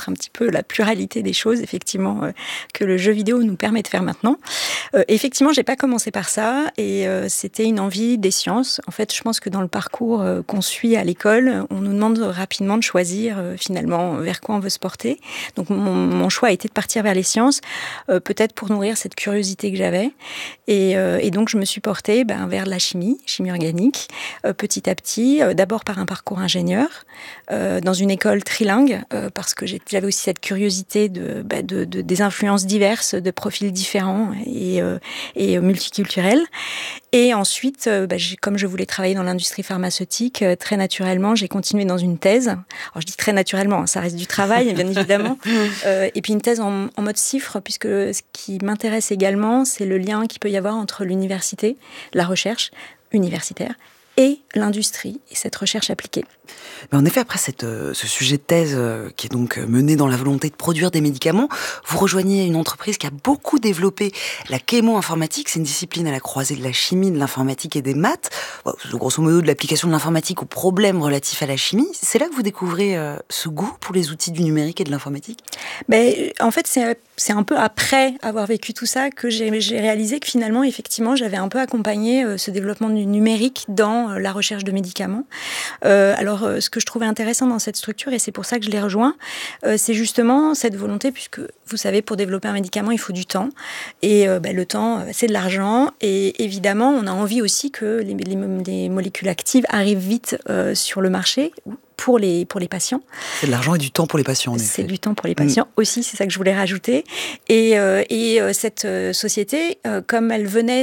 montre un petit peu la pluralité des choses, effectivement, que le jeu vidéo nous permet de faire maintenant. Effectivement, j'ai pas commencé par ça, et c'était une envie des sciences. En fait, je pense que dans le parcours qu'on suit à l'école, on nous demande rapidement de choisir finalement vers quoi on veut se porter. Donc mon choix a été de partir vers les sciences, peut-être pour nourrir cette curiosité que j'avais. Et donc je me suis portée vers la chimie organique, petit à petit, d'abord par un parcours ingénieur, dans une école trilingue, parce que j'avais aussi cette curiosité des influences diverses, de profils différents et multiculturels. Et ensuite, comme je voulais travailler dans l'industrie pharmaceutique, très naturellement, j'ai continué dans une thèse. Alors je dis très naturellement, ça reste du travail, bien évidemment. Et puis une thèse en mode CIFRE, puisque ce qui m'intéresse également, c'est le lien qu'il peut y avoir entre l'université, la recherche universitaire, et l'industrie, et cette recherche appliquée. Mais en effet, après ce sujet de thèse qui est donc mené dans la volonté de produire des médicaments, vous rejoignez une entreprise qui a beaucoup développé la chémo-informatique. C'est une discipline à la croisée de la chimie, de l'informatique et des maths. Grosso modo, de l'application de l'informatique aux problèmes relatifs à la chimie. C'est là que vous découvrez ce goût pour les outils du numérique et de l'informatique ? En fait, c'est un peu après avoir vécu tout ça que j'ai réalisé que finalement, effectivement, j'avais un peu accompagné ce développement du numérique dans la recherche de médicaments. Alors, ce que je trouvais intéressant dans cette structure, et c'est pour ça que je l'ai rejoint, c'est justement cette volonté, puisque vous savez, pour développer un médicament, il faut du temps. Et le temps, c'est de l'argent. Et évidemment, on a envie aussi que les molécules actives arrivent vite sur le marché, pour les patients. C'est de l'argent et du temps pour les patients, en effet. C'est du temps pour les patients aussi, c'est ça que je voulais rajouter. Et cette société, comme elle venait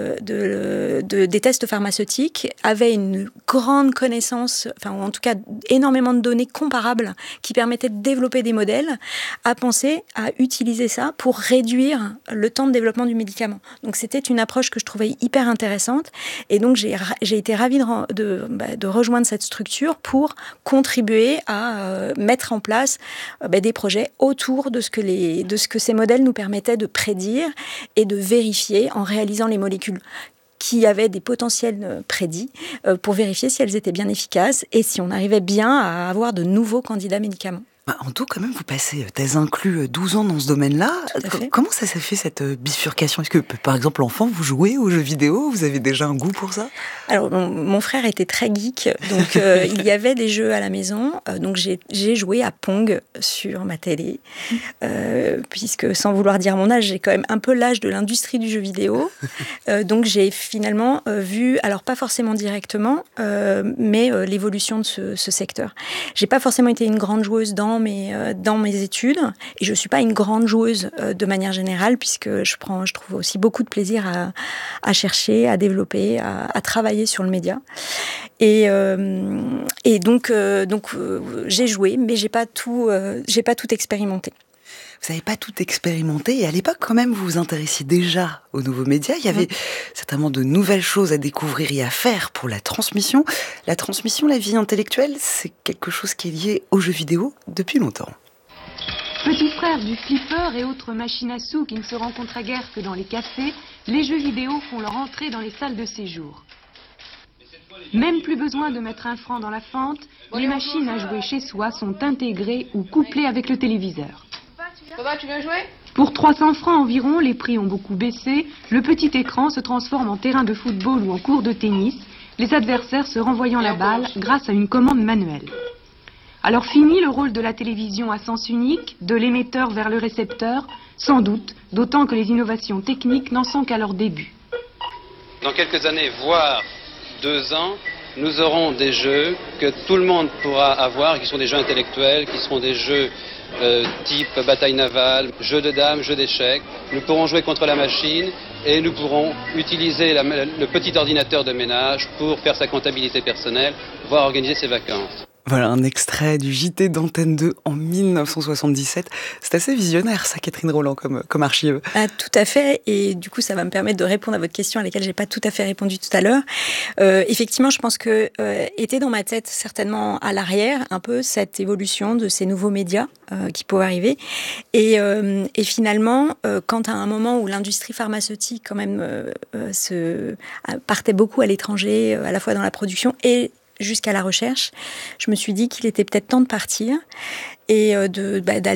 des tests pharmaceutiques, avait une grande connaissance, enfin en tout cas énormément de données comparables qui permettaient de développer des modèles, a pensé à utiliser ça pour réduire le temps de développement du médicament. Donc c'était une approche que je trouvais hyper intéressante. Et donc j'ai été ravie de rejoindre cette structure pour contribuer à mettre en place des projets autour de ce que ces modèles nous permettaient de prédire et de vérifier en réalisant les molécules qui avaient des potentiels prédits pour vérifier si elles étaient bien efficaces et si on arrivait bien à avoir de nouveaux candidats médicaments. En tout, quand même, vous passez, thèse inclus, 12 ans dans ce domaine-là. Comment ça s'est fait, cette bifurcation ? Est-ce que, par exemple, enfant, vous jouez aux jeux vidéo ? Vous avez déjà un goût pour ça ? Alors, mon frère était très geek, donc il y avait des jeux à la maison. Donc, j'ai joué à Pong sur ma télé, puisque, sans vouloir dire mon âge, j'ai quand même un peu l'âge de l'industrie du jeu vidéo. Donc, j'ai finalement vu, alors pas forcément directement, mais l'évolution de ce secteur. J'ai pas forcément été une grande joueuse dans mes études, et je suis pas une grande joueuse de manière générale, puisque je trouve aussi beaucoup de plaisir à chercher, à développer, à travailler sur le média. Et donc j'ai joué, mais j'ai pas tout expérimenté. Vous n'avez pas tout expérimenté, et à l'époque, quand même, vous vous intéressiez déjà aux nouveaux médias. Il y avait certainement de nouvelles choses à découvrir et à faire pour la transmission. La transmission, la vie intellectuelle, c'est quelque chose qui est lié aux jeux vidéo depuis longtemps. Petit frère du flipper et autres machines à sous qui ne se rencontrent à guère que dans les cafés, les jeux vidéo font leur entrée dans les salles de séjour. Même plus besoin de mettre un franc dans la fente, les machines à jouer chez soi sont intégrées ou couplées avec le téléviseur. Papa, tu viens jouer ? Pour 300 francs environ, les prix ont beaucoup baissé. Le petit écran se transforme en terrain de football ou en court de tennis, les adversaires se renvoyant la balle grâce à une commande manuelle. Alors fini le rôle de la télévision à sens unique, de l'émetteur vers le récepteur, sans doute, d'autant que les innovations techniques n'en sont qu'à leur début. Dans quelques années, voire 2 ans, nous aurons des jeux que tout le monde pourra avoir, qui sont des jeux intellectuels, qui seront des jeux type bataille navale, jeux de dames, jeux d'échecs. Nous pourrons jouer contre la machine et nous pourrons utiliser le petit ordinateur de ménage pour faire sa comptabilité personnelle, voire organiser ses vacances. Voilà un extrait du JT d'Antenne 2 en 1977. C'est assez visionnaire, ça, Catherine Rolland, comme archive. Ah, tout à fait. Et du coup, ça va me permettre de répondre à votre question à laquelle j'ai pas tout à fait répondu tout à l'heure. Effectivement, je pense que était dans ma tête certainement à l'arrière un peu cette évolution de ces nouveaux médias qui pouvaient arriver. Et finalement, quand à un moment où l'industrie pharmaceutique quand même partait beaucoup à l'étranger, à la fois dans la production et jusqu'à la recherche, je me suis dit qu'il était peut-être temps de partir et d'aller